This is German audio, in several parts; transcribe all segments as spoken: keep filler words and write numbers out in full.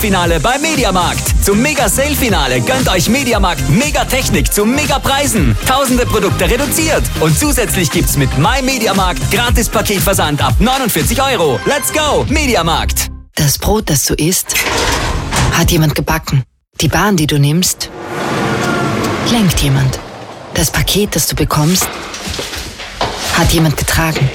Mega-Sale-Finale beim Mediamarkt. Zum Mega-Sale-Finale gönnt euch Mediamarkt Mega-Technik zu Mega-Preisen. Tausende Produkte reduziert. Und zusätzlich gibt's mit MyMediamarkt Gratis-Paketversand ab neunundvierzig Euro. Let's go, Mediamarkt! Das Brot, das du isst, hat jemand gebacken. Die Bahn, die du nimmst, lenkt jemand. Das Paket, das du bekommst, hat jemand getragen.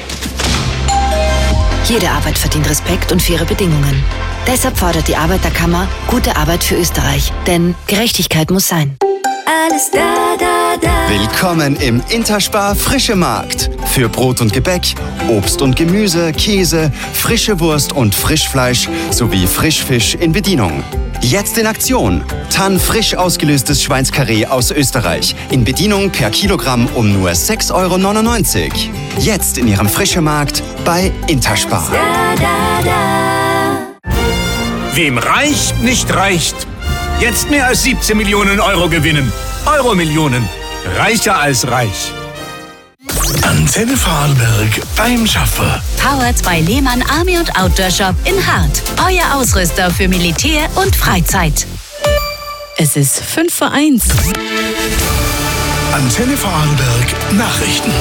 Jede Arbeit verdient Respekt und faire Bedingungen. Deshalb fordert die Arbeiterkammer gute Arbeit für Österreich. Denn Gerechtigkeit muss sein. Alles da, da, da. Willkommen im Interspar Frische Markt. Für Brot und Gebäck, Obst und Gemüse, Käse, frische Wurst und Frischfleisch sowie Frischfisch in Bedienung. Jetzt in Aktion. Tann frisch ausgelöstes Schweinskarree aus Österreich. In Bedienung per Kilogramm um nur sechs Euro neunundneunzig. Jetzt in Ihrem Frische Markt bei Interspar. Da, da, da. Wem reich nicht reicht. Jetzt mehr als siebzehn Millionen Euro gewinnen. Euro-Millionen. Reicher als reich. Antenne Vorarlberg beim Schaffer. Powered bei Lehmann Army und Outdoor Shop in Hart. Euer Ausrüster für Militär und Freizeit. Es ist fünf vor eins. Antenne Vorarlberg Nachrichten.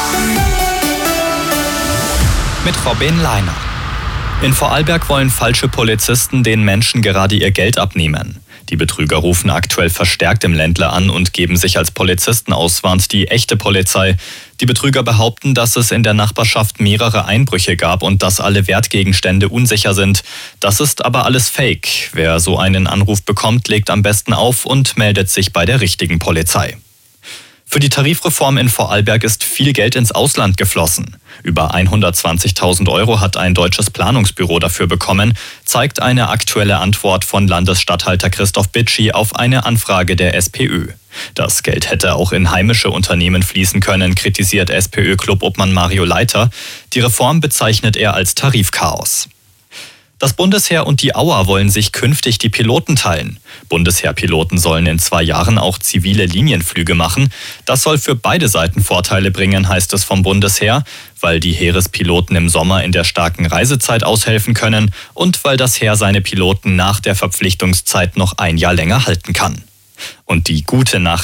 Mit Robin Leiner. In Vorarlberg wollen falsche Polizisten den Menschen gerade ihr Geld abnehmen. Die Betrüger rufen aktuell verstärkt im Ländle an und geben sich als Polizisten aus, warnt die echte Polizei. Die Betrüger behaupten, dass es in der Nachbarschaft mehrere Einbrüche gab und dass alle Wertgegenstände unsicher sind. Das ist aber alles Fake. Wer so einen Anruf bekommt, legt am besten auf und meldet sich bei der richtigen Polizei. Für die Tarifreform in Vorarlberg ist viel Geld ins Ausland geflossen. Über hundertzwanzigtausend Euro hat ein deutsches Planungsbüro dafür bekommen, zeigt eine aktuelle Antwort von Landesstatthalter Christoph Bitschi auf eine Anfrage der SPÖ. Das Geld hätte auch in heimische Unternehmen fließen können, kritisiert SPÖ-Clubobmann Mario Leiter. Die Reform bezeichnet er als Tarifchaos. Das Bundesheer und die AUA wollen sich künftig die Piloten teilen. Bundesheerpiloten sollen in zwei Jahren auch zivile Linienflüge machen. Das soll für beide Seiten Vorteile bringen, heißt es vom Bundesheer, weil die Heerespiloten im Sommer in der starken Reisezeit aushelfen können und weil das Heer seine Piloten nach der Verpflichtungszeit noch ein Jahr länger halten kann. Und die gute Nachricht